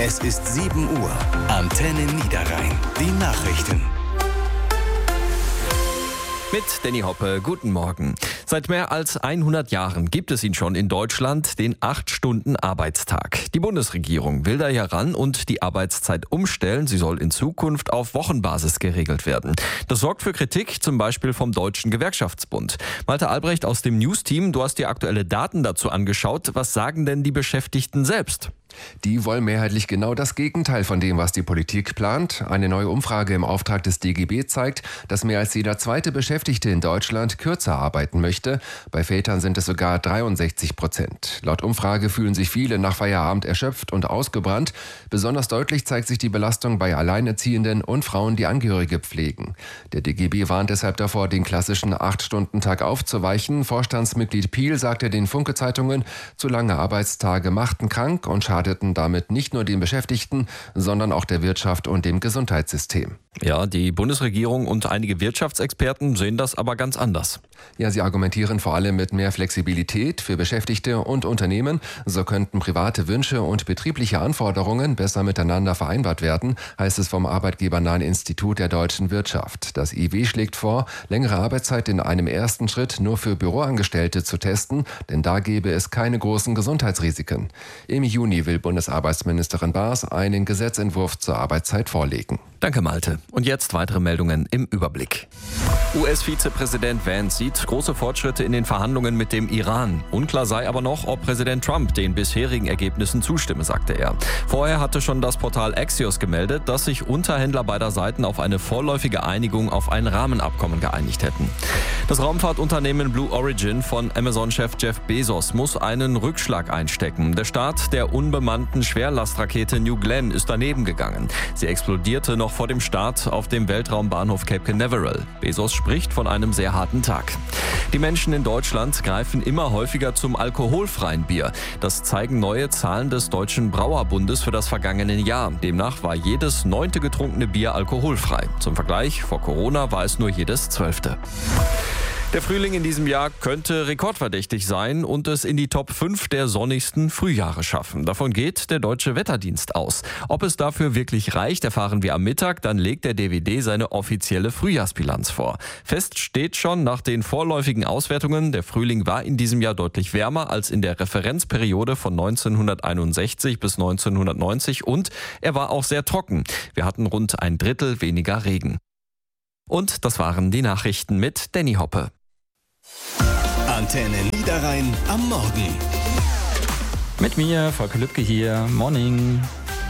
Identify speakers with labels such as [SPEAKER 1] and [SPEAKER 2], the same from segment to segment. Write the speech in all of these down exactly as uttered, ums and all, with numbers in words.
[SPEAKER 1] Es ist sieben Uhr. Antenne Niederrhein. Die Nachrichten.
[SPEAKER 2] Mit Danny Hoppe, guten Morgen. Seit mehr als hundert Jahren gibt es ihn schon in Deutschland, den acht Stunden Arbeitstag. Die Bundesregierung will da ja ran und die Arbeitszeit umstellen. Sie soll in Zukunft auf Wochenbasis geregelt werden. Das sorgt für Kritik, zum Beispiel vom Deutschen Gewerkschaftsbund. Malte Albrecht aus dem News-Team, du hast dir aktuelle Daten dazu angeschaut. Was sagen denn die Beschäftigten selbst?
[SPEAKER 3] Die wollen mehrheitlich genau das Gegenteil von dem, was die Politik plant. Eine neue Umfrage im Auftrag des D G B zeigt, dass mehr als jeder zweite Beschäftigte in Deutschland kürzer arbeiten möchte. Bei Vätern sind es sogar dreiundsechzig Prozent. Laut Umfrage fühlen sich viele nach Feierabend erschöpft und ausgebrannt. Besonders deutlich zeigt sich die Belastung bei Alleinerziehenden und Frauen, die Angehörige pflegen. Der D G B warnt deshalb davor, den klassischen acht-Stunden-Tag aufzuweichen. Vorstandsmitglied Piel sagte den Funke-Zeitungen, zu lange Arbeitstage machten krank und schadeten damit nicht nur den Beschäftigten, sondern auch der Wirtschaft und dem Gesundheitssystem.
[SPEAKER 2] Ja, die Bundesregierung und einige Wirtschaftsexperten sehen das aber ganz anders.
[SPEAKER 3] Ja, sie argumentieren vor allem mit mehr Flexibilität für Beschäftigte und Unternehmen. So könnten private Wünsche und betriebliche Anforderungen besser miteinander vereinbart werden, heißt es vom Arbeitgebernahen Institut der deutschen Wirtschaft. Das I W schlägt vor, längere Arbeitszeit in einem ersten Schritt nur für Büroangestellte zu testen, denn da gäbe es keine großen Gesundheitsrisiken. Im Juni will Bundesarbeitsministerin Baas einen Gesetzentwurf zur Arbeitszeit vorlegen.
[SPEAKER 2] Danke, Malte. Und jetzt weitere Meldungen im Überblick. U S-Vizepräsident Vance sieht große Fortschritte in den Verhandlungen mit dem Iran. Unklar sei aber noch, ob Präsident Trump den bisherigen Ergebnissen zustimme, sagte er. Vorher hatte schon das Portal Axios gemeldet, dass sich Unterhändler beider Seiten auf eine vorläufige Einigung auf ein Rahmenabkommen geeinigt hätten. Das Raumfahrtunternehmen Blue Origin von Amazon-Chef Jeff Bezos muss einen Rückschlag einstecken. Der Start der unbemannten Schwerlastrakete New Glenn ist daneben gegangen. Sie explodierte noch vor dem Start auf dem Weltraumbahnhof Cape Canaveral. Bezos spricht von einem sehr harten Tag. Die Menschen in Deutschland greifen immer häufiger zum alkoholfreien Bier. Das zeigen neue Zahlen des Deutschen Brauerbundes für das vergangene Jahr. Demnach war jedes neunte getrunkene Bier alkoholfrei. Zum Vergleich, vor Corona war es nur jedes zwölfte. Der Frühling in diesem Jahr könnte rekordverdächtig sein und es in die Top fünf der sonnigsten Frühjahre schaffen. Davon geht der Deutsche Wetterdienst aus. Ob es dafür wirklich reicht, erfahren wir am Mittag. Dann legt der D W D seine offizielle Frühjahrsbilanz vor. Fest steht schon nach den vorläufigen Auswertungen, der Frühling war in diesem Jahr deutlich wärmer als in der Referenzperiode von neunzehnhunderteinundsechzig bis neunzehnhundertneunzig und er war auch sehr trocken. Wir hatten rund ein Drittel weniger Regen. Und das waren die Nachrichten mit Danny Hoppe.
[SPEAKER 1] Antenne Niederrhein am Morgen.
[SPEAKER 4] Mit mir, Volker Lübke hier. Morning.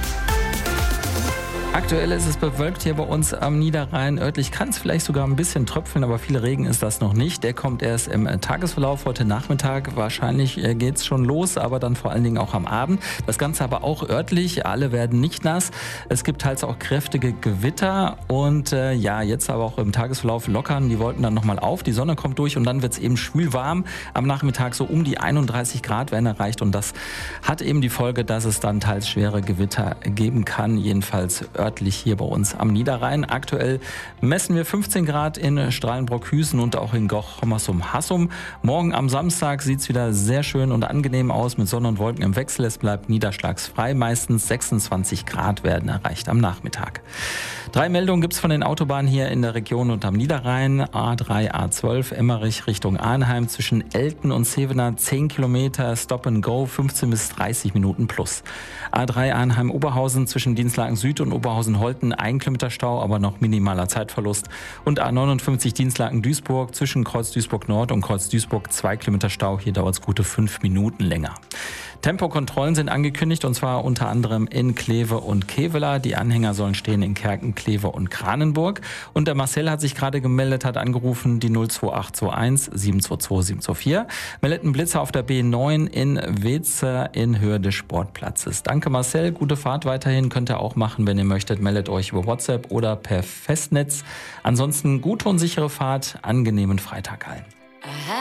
[SPEAKER 4] Aktuell ist es bewölkt hier bei uns am Niederrhein. Örtlich kann es vielleicht sogar ein bisschen tröpfeln, aber viel Regen ist das noch nicht. Der kommt erst im Tagesverlauf heute Nachmittag. Wahrscheinlich geht es schon los, aber dann vor allen Dingen auch am Abend. Das Ganze aber auch örtlich. Alle werden nicht nass. Es gibt teils auch kräftige Gewitter und äh, ja, jetzt aber auch im Tagesverlauf lockern die Wolken dann nochmal auf. Die Sonne kommt durch und dann wird es eben schwül warm. Am Nachmittag so um die einunddreißig Grad werden erreicht und das hat eben die Folge, dass es dann teils schwere Gewitter geben kann. Jedenfalls örtlich. Örtlich hier bei uns am Niederrhein. Aktuell messen wir fünfzehn Grad in Strahlenbrock-Hüsen und auch in Goch-Hommersum-Hassum. Morgen am Samstag sieht es wieder sehr schön und angenehm aus mit Sonne und Wolken im Wechsel. Es bleibt niederschlagsfrei. Meistens sechsundzwanzig Grad werden erreicht am Nachmittag. Drei Meldungen gibt es von den Autobahnen hier in der Region und am Niederrhein. A drei, A zwölf, Emmerich Richtung Arnheim zwischen Elten und Zevenaar zehn Kilometer, Stop and Go, fünfzehn bis dreißig Minuten plus. A drei Arnheim-Oberhausen zwischen Dienstlaken Süd und Oberhausen-Holten ein Kilometer Stau, aber noch minimaler Zeitverlust. Und A neunundfünfzig Dienstlaken-Duisburg zwischen Kreuz Duisburg Nord und Kreuz Duisburg zwei Kilometer Stau. Hier dauert es gute fünf Minuten länger. Tempokontrollen sind angekündigt und zwar unter anderem in Kleve und Kevela. Die Anhänger sollen stehen in Kerken, Kleve und Kranenburg. Und der Marcel hat sich gerade gemeldet, hat angerufen die null zwei acht zwei eins sieben zwei zwei sieben zwei vier. Meldet einen Blitzer auf der B neun in Weeze in Höhe des Sportplatzes. Danke Marcel, gute Fahrt weiterhin. Könnt ihr auch machen, wenn ihr möchtet. Meldet euch über WhatsApp oder per Festnetz. Ansonsten gute und sichere Fahrt, angenehmen Freitag allen.